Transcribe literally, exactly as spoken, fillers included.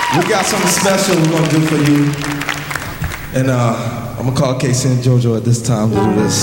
We got something special we're gonna do for you. And uh, I'm gonna call Casey and JoJo at this time to do this.